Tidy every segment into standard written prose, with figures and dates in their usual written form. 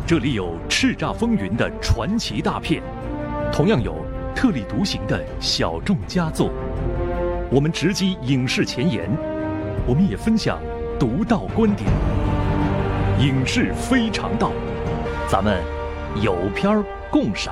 这里有叱咤风云的传奇大片，同样有特立独行的小众佳作。我们直击影视前沿，我们也分享独到观点。影视非常道，咱们有片儿共赏。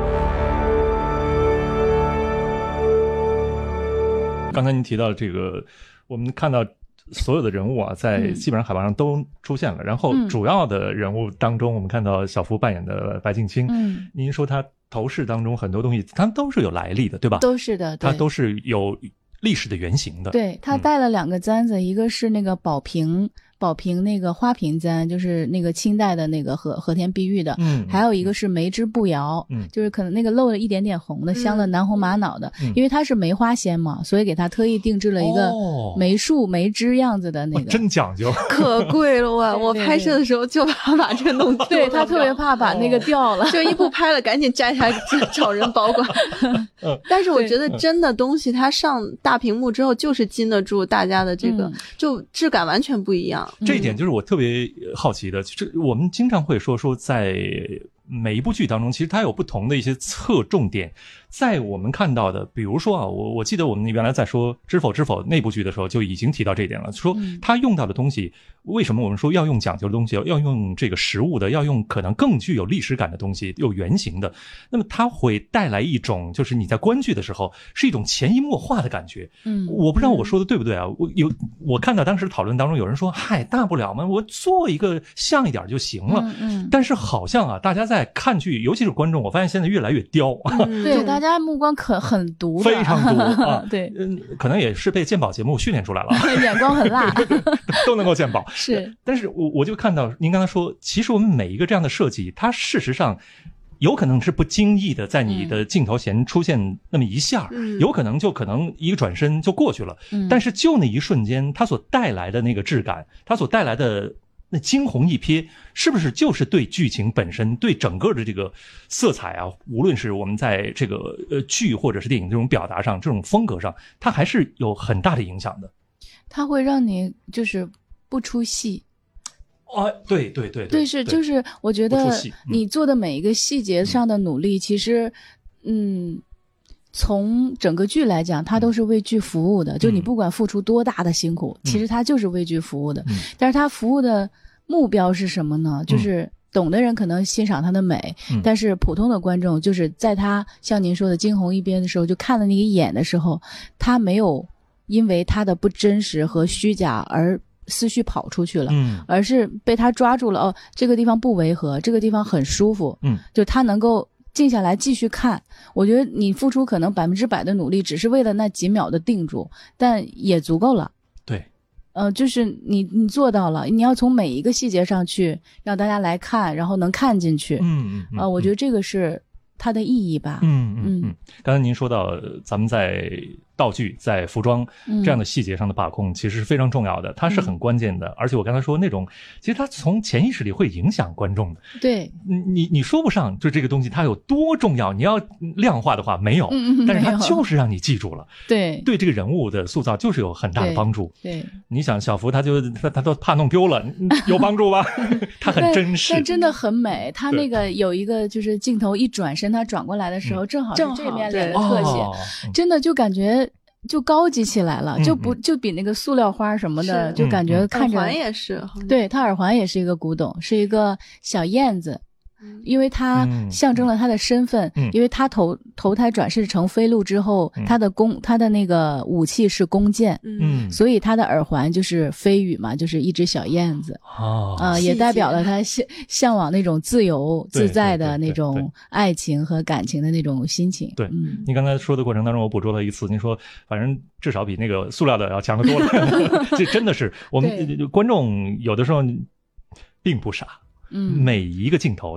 刚才您提到这个，我们看到所有的人物啊，在基本上海报上都出现了。然后主要的人物当中，我们看到小福扮演的白敬卿。您说他头饰当中很多东西，他都是有来历的，对吧？ 都是的，对， 他都是有历史的原型的。 对，他带了2个簪子，一个是那个宝瓶那个花瓶簪，就是那个清代的那个和田碧玉的，还有一个是梅枝步摇，就是可能那个露了一点点红的，镶了南红玛瑙的，因为它是梅花仙嘛，所以给他特意定制了一个梅树梅枝样子的那个， 真讲究， 可贵了哇！我拍摄的时候就怕把这个弄丢了， 对，他特别怕把那个掉了， 就一不拍了赶紧摘下来找人保管。但是我觉得真的东西它上大屏幕之后就是经得住大家的这个，就质感完全不一样。 这一点就是我特别好奇的，就是我们经常会说在每一部剧当中，其实它有不同的一些侧重点。在我们看到的，比如说啊，我记得我们原来在说《知否知否》那部剧的时候就已经提到这一点了，说他用到的东西，为什么我们说要用讲究的东西，要用这个实物的，要用可能更具有历史感的东西，有原型的，那么它会带来一种就是你在观剧的时候是一种潜移默化的感觉。我不知道我说的对不对啊？我看到当时讨论当中有人说，嗨，大不了嘛，我做一个像一点就行了。但是好像啊，大家在看剧，尤其是观众，我发现现在越来越刁。 对，大家目光很毒的， 非常毒啊！ 对， 可能也是被鉴宝节目训练出来了， 眼光很辣， 都能够鉴宝。 是， 但是我就看到您刚才说，其实我们每一个这样的设计，它事实上有可能是不经意的在你的镜头前出现那么一下，有可能一个转身就过去了。但是就那一瞬间，它所带来的那个质感，它所带来的那惊鸿一瞥，是不是就是对剧情本身，对整个的这个色彩啊，无论是我们在这个剧或者是电影这种表达上，这种风格上，它还是有很大的影响的。 它会让你就是不出戏。 对， 就是我觉得你做的每一个细节上的努力，其实从整个剧来讲，它都是为剧服务的。就你不管付出多大的辛苦，其实它就是为剧服务的。但是它服务的目标是什么呢？就是懂的人可能欣赏它的美，但是普通的观众就是在他像您说的惊鸿一瞥的时候，就看了那一眼的时候，他没有因为他的不真实和虚假而思绪跑出去了，而是被他抓住了。这个地方不违和，这个地方很舒服，就他能够静下来继续看。我觉得你付出可能100%的努力，只是为了那几秒的定住，但也足够了。 对， 就是你做到了，你要从每一个细节上去让大家来看，然后能看进去。我觉得这个是它的意义吧。 刚才您说到咱们在道具在服装这样的细节上的把控其实是非常重要的，它是很关键的。而且我刚才说那种其实它从潜意识里会影响观众的。 对， 你说不上就这个东西它有多重要，你要量化的话没有，但是它就是让你记住了。 对这个人物的塑造就是有很大的帮助。 对， 你想小福他都怕弄丢了，有帮助吧？他很真实， 但真的很美。他那个有一个就是镜头一转身，他转过来的时候正好是这面脸的特写，真的就感觉就高级起来了，就比那个塑料花什么的，就感觉看着耳环也是， 对，他耳环也是一个古董，是一个小燕子。因为它象征了他的身份，因为他投胎转世成飞鹿之后，他的那个武器是弓箭，所以他的耳环就是飞羽嘛，就是一只小燕子，也代表了他向往那种自由自在的那种爱情和感情的那种心情。 对，你刚才说的过程当中，我捕捉了一次，您说反正至少比那个塑料的要强得多了，这真的是我们观众有的时候并不傻。每一个镜头